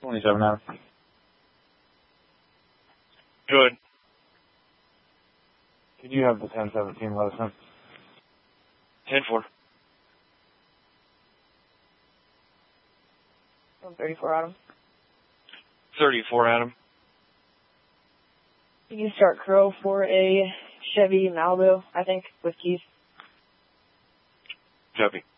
27 Adam. Good. Could you have the 1017 let us know? 10-4. 34 Adam. 34 Adam. You can start Crow for a Chevy Malibu, I think, with keys. Chevy.